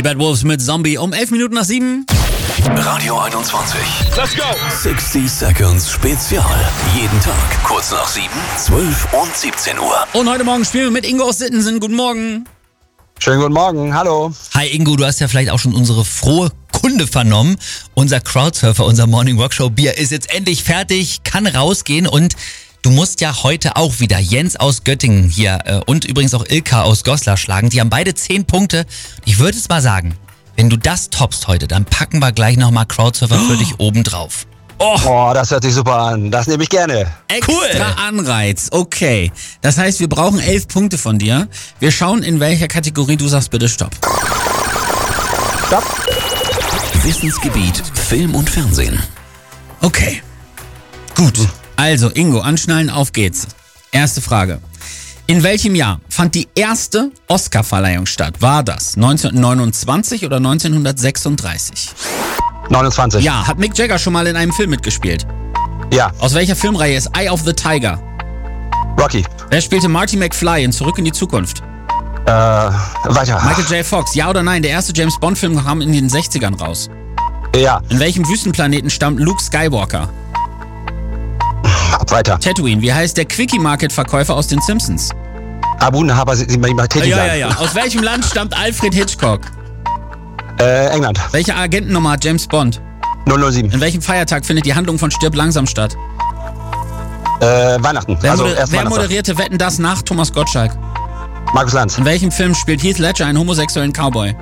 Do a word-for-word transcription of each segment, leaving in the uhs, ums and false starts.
Die Bad Wolves mit Zombie um elf Minuten nach sieben. Radio einundzwanzig. Let's go! sechzig Seconds Spezial. Jeden Tag kurz nach sieben, zwölf und siebzehn Uhr. Und heute Morgen spielen wir mit Ingo aus Sittensen. Guten Morgen. Schönen guten Morgen, hallo. Hi Ingo, du hast ja vielleicht auch schon unsere frohe Kunde vernommen. Unser Crowdsurfer, unser Morning Workshow Bier ist jetzt endlich fertig, kann rausgehen und du musst ja heute auch wieder Jens aus Göttingen hier äh, und übrigens auch Ilka aus Goslar schlagen. Die haben beide zehn Punkte. Ich würde es mal sagen, wenn du das toppst heute, dann packen wir gleich nochmal Crowdsurfer für dich oben drauf. Oh. oh, das hört sich super an. Das nehme ich gerne. Extra cool. Anreiz, okay. Das heißt, wir brauchen elf Punkte von dir. Wir schauen, in welcher Kategorie du sagst bitte Stopp. Stopp. Wissensgebiet Film und Fernsehen. Okay, gut. Also Ingo, anschnallen, auf geht's. Erste Frage. In welchem Jahr fand die erste Oscarverleihung statt? War das neunzehnhundertneunundzwanzig oder neunzehnhundertsechsunddreißig? neunundzwanzig. Ja, hat Mick Jagger schon mal in einem Film mitgespielt? Ja. Aus welcher Filmreihe ist Eye of the Tiger? Rocky. Wer spielte Marty McFly in Zurück in die Zukunft? Äh, weiter. Michael J. Fox, ja oder nein? Der erste James Bond-Film kam in den sechzigern raus. Ja. In welchem Wüstenplaneten stammt Luke Skywalker? Weiter. Tatooine, wie heißt der Quickie-Market-Verkäufer aus den Simpsons? Abu Nahaba, Sie mal tätig Ja, sein. ja, ja. Aus welchem Land stammt Alfred Hitchcock? Äh, England. Welche Agentennummer hat James Bond? null null sieben. In welchem Feiertag findet die Handlung von Stirb langsam statt? Äh, Weihnachten. Wer, also moder- erst wer Weihnachten. moderierte Wetten, das nach Thomas Gottschalk? Markus Lanz. In welchem Film spielt Heath Ledger einen homosexuellen Cowboy?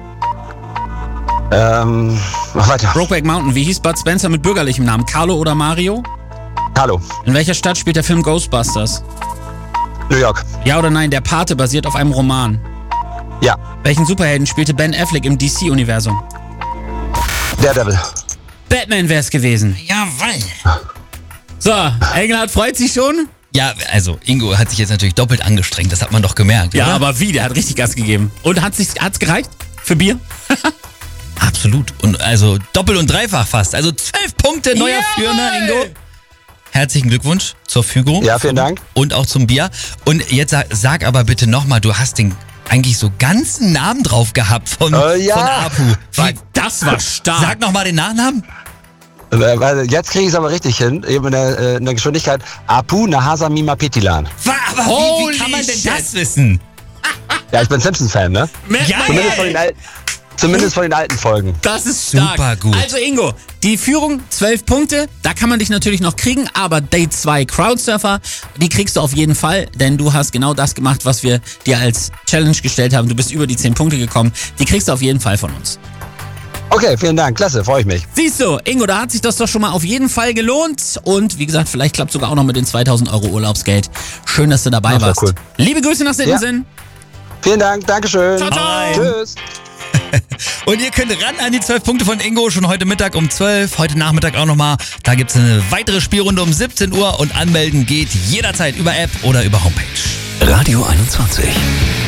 Ähm, mach weiter. Brokeback Mountain, wie hieß Bud Spencer mit bürgerlichem Namen? Carlo oder Mario? Hallo. In welcher Stadt spielt der Film Ghostbusters? New York. Ja oder nein, der Pate basiert auf einem Roman. Ja. Welchen Superhelden spielte Ben Affleck im D C-Universum? Daredevil. Batman wär's gewesen. Jawoll. So, Engelhardt freut sich schon? Ja, also Ingo hat sich jetzt natürlich doppelt angestrengt, das hat man doch gemerkt, Ja, oder? aber wie? Der hat richtig Gas gegeben. Und hat's, sich, hat's gereicht? Für Bier? Absolut. Und also doppelt und dreifach fast. Also zwölf Punkte, neuer Yay! Führender, Ingo. Herzlichen Glückwunsch zur Fügung. Ja, vielen Dank. Und auch zum Bier. Und jetzt sag, sag aber bitte nochmal, du hast den eigentlich so ganzen Namen drauf gehabt von, Äh, ja. von Apu. Wie, das war stark. Sag nochmal den Nachnamen. Äh, Jetzt kriege ich es aber richtig hin. Eben in der, äh, in der Geschwindigkeit. Apu Nahasa Mima Petilan. Aber wie, Holy wie kann man denn shit. das wissen? Ja, ich bin Simpsons-Fan, ne? Merkt Ja, man, Zumindest von, ey. den alten, zumindest von den alten Folgen. Das ist stark. Super gut. Also Ingo, die Führung zwölf Punkte, da kann man dich natürlich noch kriegen, aber Day zwei Crowdsurfer, die kriegst du auf jeden Fall, denn du hast genau das gemacht, was wir dir als Challenge gestellt haben. Du bist über die zehn Punkte gekommen, die kriegst du auf jeden Fall von uns. Okay, vielen Dank. Klasse, freue ich mich. Siehst du, Ingo, da hat sich das doch schon mal auf jeden Fall gelohnt und wie gesagt, vielleicht klappt sogar auch noch mit den zweitausend Euro Urlaubsgeld. Schön, dass du dabei Ach, war warst. cool. Liebe Grüße nach Sittensen. Vielen Dank, Dankeschön. Ciao, ciao. Tschüss. Und ihr könnt ran an die zwölf Punkte von Ingo schon heute Mittag um zwölf, heute Nachmittag auch nochmal. Da gibt es eine weitere Spielrunde um siebzehn Uhr und anmelden geht jederzeit über App oder über Homepage. Radio einundzwanzig.